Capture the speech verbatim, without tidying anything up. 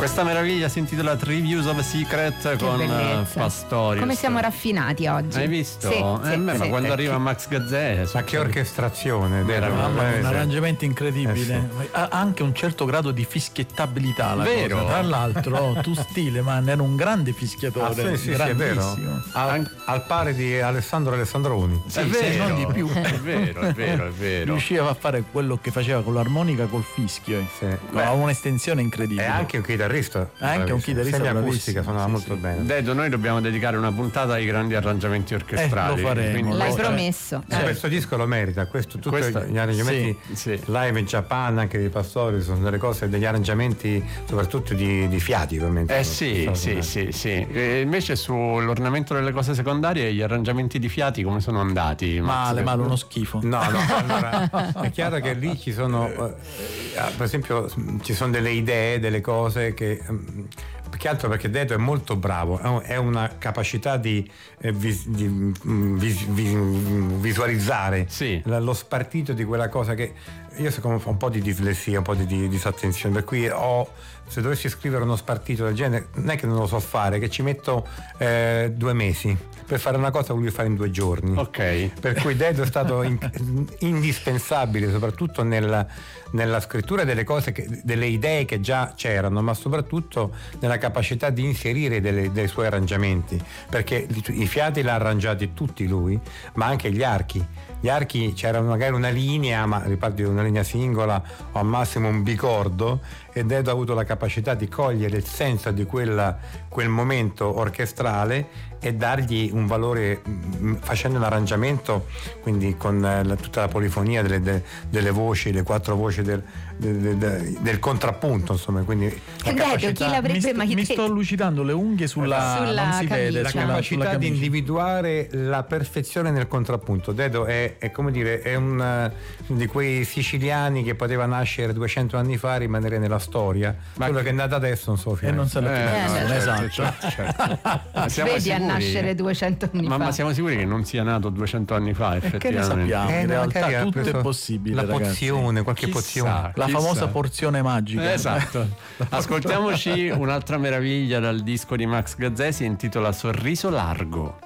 Questa meraviglia si intitola Reviews of Secret che con bellezza. Pastorius. Come siamo raffinati oggi. Hai visto? Sì, eh, sì, beh, sì. ma quando Eh, arriva chi- Max Gazzè, Ma che orchestrazione, vero? Mamma Mamma mia, un Eh, arrangiamento incredibile. Eh, Ha anche un certo grado di fischiettabilità la Vero. cosa. Tra l'altro tu Stilleman era un grande fischiatore, Ah, sì, sì, sì, è vero. grandissimo. Al, al pari di Alessandro Alessandroni. Sì, È sì, vero. non di più. È vero, è vero, è vero. Riusciva a fare quello che faceva con l'armonica col fischio, eh. Sì. Ha un'estensione incredibile. È anche un chitarrista. È anche un chitarrista Semiacustica, bravissimo, suonava sì, molto sì. bene. Dedo, noi dobbiamo dedicare una puntata ai grandi arrangiamenti orchestrali. Eh, lo faremo. quindi- L'hai Lo- promesso. Sì, questo disco lo merita, questo, tutti Questa- gli arrangiamenti sì, sì. live in Japan, anche di Pastori, sono delle cose, degli arrangiamenti soprattutto di, di fiati, ovviamente. Eh sì, sì, sì, sì. E invece sull'ornamento delle cose secondarie gli arrangiamenti di fiati come sono andati? Male, Max? male, uno schifo. No, no, allora è chiaro che lì ci sono, eh, per esempio, ci sono delle idee, delle cose che. mm, Più che altro perché Dedo è molto bravo, è un- è una capacità di, eh, vis- di, mm, vis- vis- visualizzare Sì. la- lo spartito di quella cosa che io siccome ho un po' di dislessia, un po' di, di disattenzione, per cui ho, se dovessi scrivere uno spartito del genere, non è che non lo so fare, che ci metto eh, due mesi per fare una cosa che voglio fare in due giorni. Ok. Per cui Dedo è stato in- indispensabile soprattutto nella, nella scrittura delle cose, che, delle idee che già c'erano, ma soprattutto nella capacità di inserire delle- dei suoi arrangiamenti, perché i, i fiati l'ha arrangiati tutti lui, ma anche gli archi. Gli archi c'era magari una linea, ma riparto di una linea singola o al massimo un bicordo, e Dedo ha avuto la capacità di cogliere il senso di quella, quel momento orchestrale e dargli un valore mh, facendo un arrangiamento, quindi con eh, la- tutta la polifonia delle, de- delle voci, le quattro voci del, del- del- del- del contrappunto, insomma, quindi la Dedo, capacità, chi l'avrebbe mi, st- mai mi detto? sto lucidando le unghie sulla, Sulla non si vede, camicia. la sulla- capacità sulla di camicia. individuare la perfezione nel contrappunto. Dedo è, è come dire, è un eh, di quei siciliani che poteva nascere duecento anni fa e rimanere nella storia. Ma quello che- che è nato adesso non so E non se Eh, lo più no, nessuno, certo, esatto. certo, certo. Siamo Vedi a sicuri? nascere duecento anni Ma, fa. ma siamo sicuri che non sia nato duecento anni fa, E che ne effettivamente? sappiamo? Eh, In no, magari realtà ha tutto preso è possibile, la ragazzi. pozione, qualche Chissà. pozione. La Chissà. famosa porzione magica. Esatto. Ascoltiamoci un'altra meraviglia dal disco di Max Gazzè, si intitola Sorriso Largo.